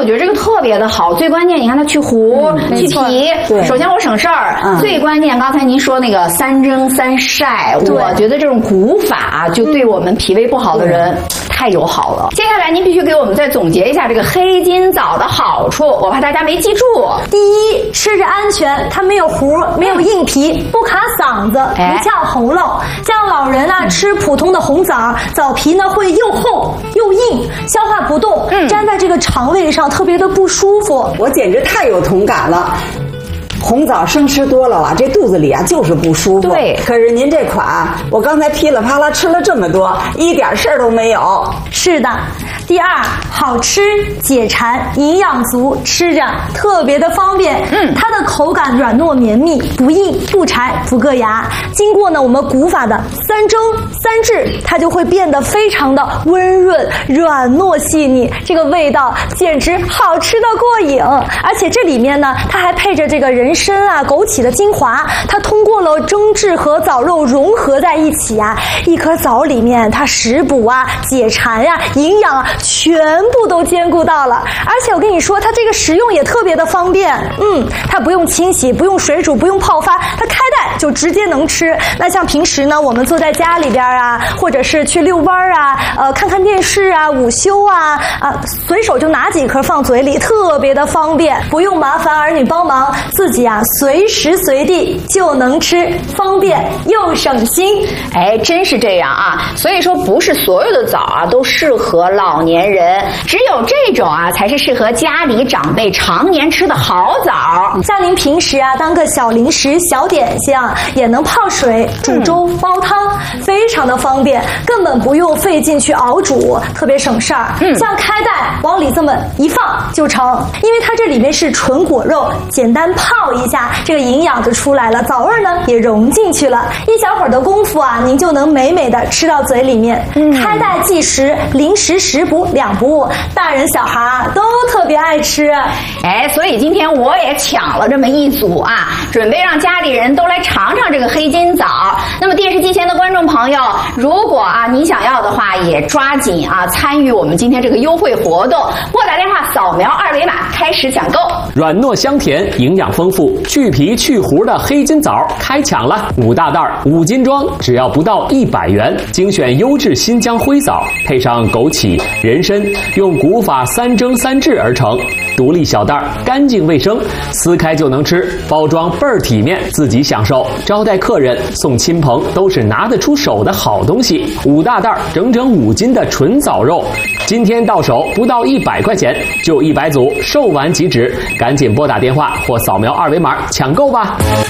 觉得这个特别的好。最关键，你看它去糊、去皮，首先我省事儿。最关键，刚才您说那个3蒸3晒，我觉得这种古法就对我们脾胃不好的人太友好了。接下来您必须给我们再总结一下这个黑金枣的好处，我怕大家没记住。 第一，吃着安全，它没有糊，没有硬皮，不卡嗓子，不呛喉咙。像老人啊吃普通的红枣，枣皮呢会又厚又硬，消化不动，粘在这个肠胃上特别的不舒服。 我简直太有同感了。红枣生吃多了啊，这肚子里啊就是不舒服。 对， 可是您这款，我刚才噼里啪啦吃了这么多，一点事儿都没有。 是的。第二，好吃解馋，营养足，吃着特别的方便。它的口感软糯绵密，不硬不柴不硌牙。经过呢我们古法的3蒸3制，它就会变得非常的温润、软糯细腻，这个味道简直好吃的过瘾。而且这里面呢，它还配着这个人参啊、枸杞的精华，它通过了蒸制和枣肉融合在一起啊，一颗枣里面它食补啊、解馋呀、营养啊，全部都兼顾到了。而且我跟你说，它这个食用也特别的方便。它不用清洗，不用水煮，不用泡发，它开袋就直接能吃。那像平时呢，我们坐在家里边啊，或者是去遛弯啊，看看电视啊，午休啊，随手就拿几颗放嘴里，特别的方便，不用麻烦儿女帮忙，自己啊随时随地就能吃，方便又省心。 哎，真是这样啊！所以说，不是所有的枣啊都适合老年人，只有这种啊才是适合家里长辈常年吃的好枣。 像您平时啊当个小零食、小点心啊，也能泡水、煮粥、煲汤，非常的方便，根本不用费劲去熬煮，特别省事儿。像开袋往里这么一放就成，因为它这里面是纯果肉，简单泡一下，这个营养就出来了，枣味呢也融进去了，一小会儿的功夫啊，您就能美美的吃到嘴里面。开袋即食，零食食补2不误，大人小孩啊都特别爱吃。 哎，所以今天我也抢了这么一组啊，准备让家里人都来尝尝这个黑金枣。那么电视机前的观众朋友，如果啊你想要的话，也抓紧啊参与我们今天这个优惠活动，拨打电话扫描2维码开始抢购。 软糯香甜，营养丰富，去皮去核的黑金枣开抢了，5大袋5斤装，只要不到100元，精选优质新疆灰枣，配上枸杞、人参，用古法3蒸3制而成，独立小袋，干净卫生，撕开就能吃，包装倍儿体面，自己享受，招待客人、送亲朋都是拿得出手的好东西。5大袋整整5斤的纯枣肉，今天到手不到100块钱，就100组，售完即止，赶紧拨打电话或扫描2维码抢购吧。